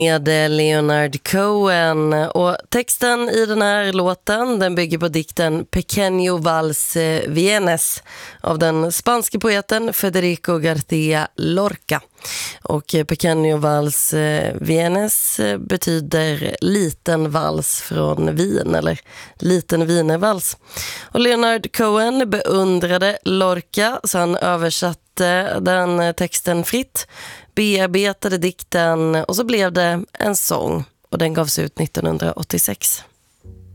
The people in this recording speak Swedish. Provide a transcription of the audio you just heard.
med Leonard Cohen, och texten i den här låten den bygger på dikten Pequeño Vals Vienes av den spanske poeten Federico García Lorca. Och Pequeño Vals Vienes betyder liten vals från Wien, eller liten wienervals. Och Leonard Cohen beundrade Lorca, så han översatte den texten fritt, bearbetade dikten och så blev det en sång, och den gavs ut 1986.